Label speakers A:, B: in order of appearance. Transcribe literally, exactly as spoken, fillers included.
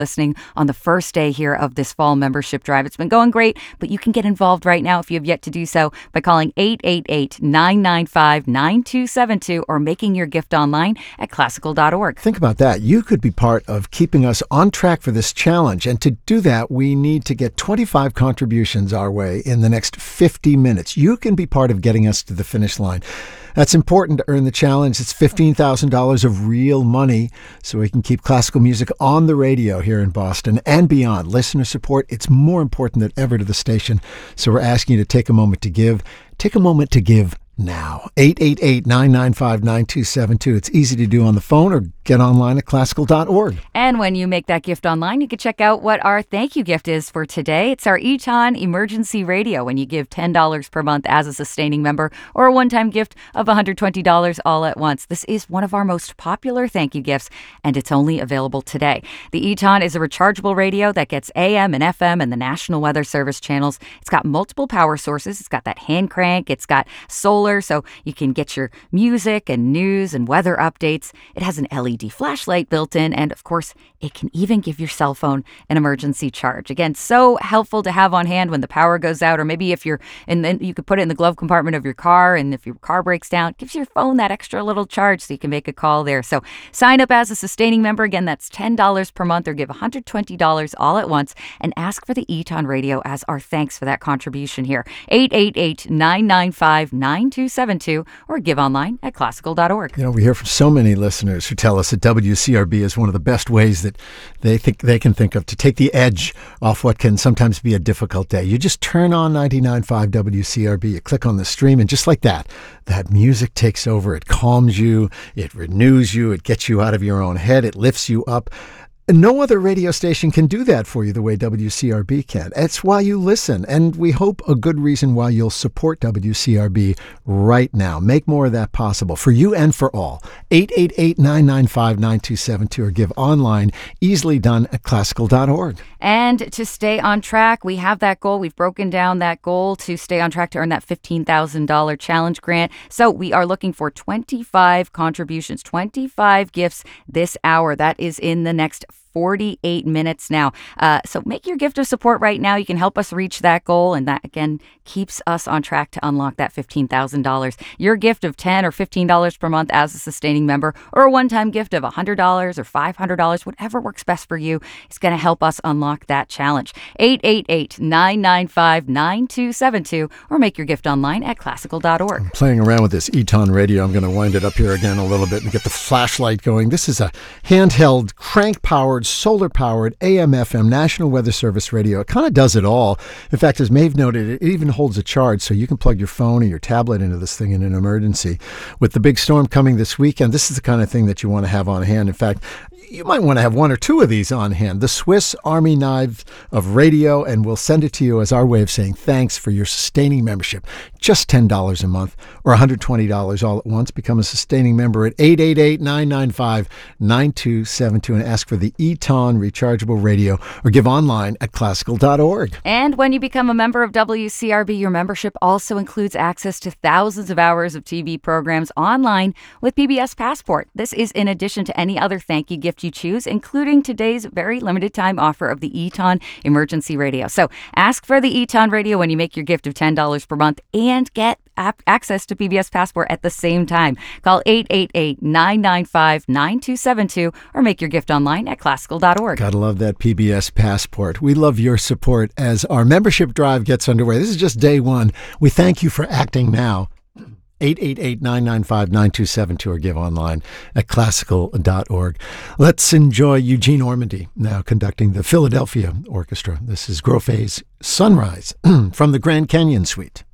A: listening on the first day here of this fall membership drive. It's been going great, but you can get involved right now if you have yet to do so by calling eight eight eight, nine nine five, nine two seven two or making your gift online at classical dot org.
B: Think about that. You could be part of keeping us on track for this challenge. And to do that, we need to get twenty-five contributions our way in the next fifty minutes. You can be part of getting us to the finish line. That's important to earn the challenge. It's fifteen thousand dollars of real money so we can keep classical music on the radio here in Boston and beyond. Listener support, it's more important than ever to the station. So we're asking you to take a moment to give. Take a moment to give now. eight eight eight, nine nine five, nine two seven two. It's easy to do on the phone or get online at classical dot org.
A: And when you make that gift online, you can check out what our thank you gift is for today. It's our Eton Emergency Radio when you give ten dollars per month as a sustaining member or a one-time gift of one hundred twenty dollars all at once. This is one of our most popular thank you gifts, and it's only available today. The Eton is a rechargeable radio that gets A M and F M and the National Weather Service channels. It's got multiple power sources. It's got that hand crank. It's got solar, so you can get your music and news and weather updates. It has an L E D flashlight built in, and of course, it can even give your cell phone an emergency charge. Again, so helpful to have on hand when the power goes out, or maybe if you're, and then you could put it in the glove compartment of your car, and if your car breaks down, it gives your phone that extra little charge so you can make a call there. So sign up as a sustaining member. Again, that's ten dollars per month, or give one hundred twenty dollars all at once, and ask for the Eton Radio as our thanks for that contribution here. eight eight eight, nine nine five, nine two seven two, or give online at classical dot org.
B: You know, we hear from so many listeners who tell us that W C R B is one of the best ways that they think they can think of to take the edge off what can sometimes be a difficult day. You just turn on ninety-nine point five W C R B, you click on the stream, and just like that, that music takes over. It calms you, it renews you, it gets you out of your own head, it lifts you up. No other radio station can do that for you the way W C R B can. It's why you listen, and we hope a good reason why you'll support W C R B right now. Make more of that possible for you and for all. eight eight eight, nine nine five, nine two seven two or give online, easily done at classical dot org.
A: And to stay on track, we have that goal. We've broken down that goal to stay on track to earn that fifteen thousand dollars challenge grant. So we are looking for twenty-five contributions, twenty-five gifts this hour. That is in the next forty-eight minutes now. Uh, so make your gift of support right now. You can help us reach that goal, and that, again, keeps us on track to unlock that fifteen thousand dollars. Your gift of ten dollars or fifteen dollars per month as a sustaining member, or a one-time gift of one hundred dollars or five hundred dollars, whatever works best for you, is going to help us unlock that challenge. eight eight eight, nine nine five, nine two seven two, or make your gift online at classical dot org.
B: I'm playing around with this Eton radio. I'm going to wind it up here again a little bit and get the flashlight going. This is a handheld, crank-powered, solar-powered A M F M National Weather Service radio. It kind of does it all. In fact, as Maeve noted, it even holds a charge, so you can plug your phone or your tablet into this thing in an emergency. With the big storm coming this weekend, this is the kind of thing that you want to have on hand. In fact, you might want to have one or two of these on hand. The Swiss Army knives of radio, and we'll send it to you as our way of saying thanks for your sustaining membership. Just ten dollars a month or one hundred twenty dollars all at once. Become a sustaining member at eight eight eight, nine nine five, nine two seven two and ask for the Eton rechargeable radio, or give online at classical dot org.
A: And when you become a member of W C R B, your membership also includes access to thousands of hours of T V programs online with P B S Passport. This is in addition to any other thank you gift you choose, including today's very limited time offer of the Eton Emergency Radio. So ask for the Eton Radio when you make your gift of ten dollars per month and get app access to P B S Passport at the same time. Call eight eight eight, nine nine five, nine two seven two or make your gift online at classical dot org.
B: Gotta love that P B S Passport. We love your support as our membership drive gets underway. This is just day one. We thank you for acting now. eight eight eight, nine nine five, nine two seven two or give online at classical dot org. Let's enjoy Eugene Ormandy now conducting the Philadelphia Orchestra. This is Grofé's Sunrise from the Grand Canyon Suite.